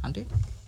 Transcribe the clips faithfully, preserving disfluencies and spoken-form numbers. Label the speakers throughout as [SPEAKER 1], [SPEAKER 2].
[SPEAKER 1] Andi?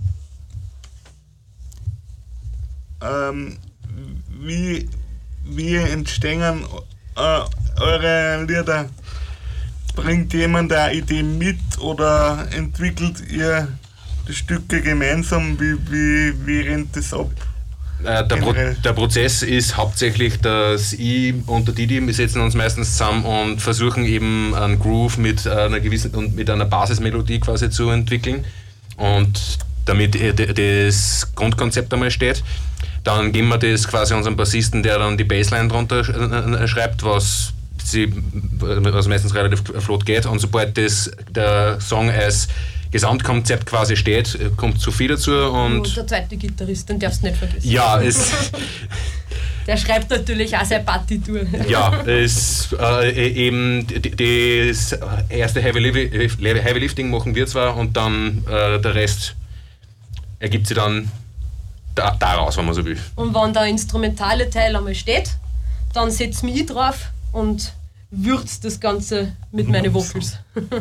[SPEAKER 2] Ähm, wie, wie entstehen äh, eure Lieder? Bringt jemand eine Idee mit oder entwickelt ihr die Stücke gemeinsam? Wie, wie, wie rennt das ab?
[SPEAKER 3] Äh, der, Pro- der Prozess ist hauptsächlich, dass ich und der Didi, wir setzen uns meistens zusammen und versuchen eben einen Groove mit einer gewissen und mit einer Basismelodie quasi zu entwickeln, und damit das Grundkonzept einmal steht. Dann geben wir das quasi unserem Bassisten, der dann die Bassline drunter schreibt, was, sie, was meistens relativ flott geht, und sobald das, der Song als Gesamtkonzept quasi steht, kommt Sophie dazu. Und
[SPEAKER 4] oh, der zweite Gitarrist, den darfst du nicht vergessen.
[SPEAKER 3] Ja, es...
[SPEAKER 4] Der schreibt natürlich auch seine Partitur.
[SPEAKER 3] Ja, es äh, eben das erste Heavy, Li- Heavy Lifting machen wir zwar, und dann äh, der Rest ergibt sich dann da, daraus, wenn man so will.
[SPEAKER 4] Und wenn der instrumentale Teil einmal steht, dann setze ich mich drauf und würze das Ganze mit meinen Vocals.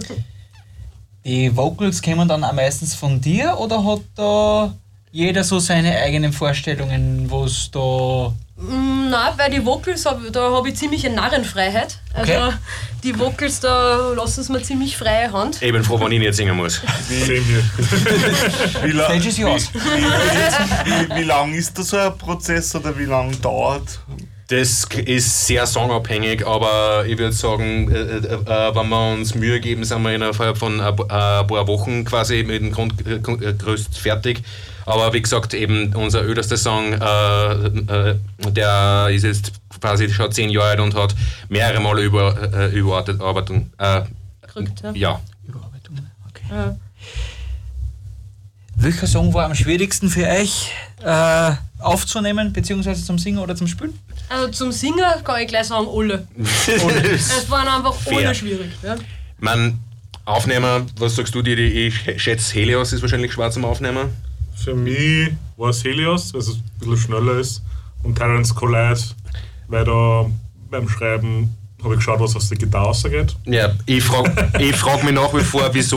[SPEAKER 1] Die Vocals kommen dann auch meistens von dir, oder hat da jeder so seine eigenen Vorstellungen, wo es da...
[SPEAKER 4] Nein, bei den Vocals hab, da habe ich ziemlich eine Narrenfreiheit. Also
[SPEAKER 1] Okay.
[SPEAKER 4] die Vocals, da lassen es mir ziemlich freie Hand.
[SPEAKER 3] Ich bin froh, wenn ich nicht singen muss.
[SPEAKER 2] Wie, wie, la-
[SPEAKER 1] Stage is yours.
[SPEAKER 2] wie, wie, wie lang ist da so ein Prozess oder wie lang dauert?
[SPEAKER 3] Das ist sehr songabhängig, aber ich würde sagen, äh, äh, wenn wir uns Mühe geben, sind wir innerhalb von ein paar Wochen quasi mit dem Grundgerüst fertig. Aber wie gesagt, eben unser ältester Song, äh, äh, der ist jetzt quasi schon zehn Jahre alt und hat mehrere Male über, äh, Überarbeitung. Äh,
[SPEAKER 4] Gekriegt, ja.
[SPEAKER 3] ja.
[SPEAKER 1] Überarbeitungen, okay.
[SPEAKER 4] Ja.
[SPEAKER 1] Welcher Song war am schwierigsten für euch äh, aufzunehmen, beziehungsweise zum Singen oder zum Spielen?
[SPEAKER 4] Also zum Singen kann ich gleich sagen, alle. Es waren einfach
[SPEAKER 3] Fair.
[SPEAKER 4] alle schwierig. Ja.
[SPEAKER 3] Man, Aufnehmer, was sagst du dir? Ich schätze, Helios ist wahrscheinlich schwer zum Aufnehmen.
[SPEAKER 5] Für mich war es Helios, weil es ein bisschen schneller ist, und Tyrants Collide, weil da beim Schreiben habe ich geschaut, was aus der Gitarre rausgeht.
[SPEAKER 3] Ja, ich frage ich frag mich nach wie vor, wieso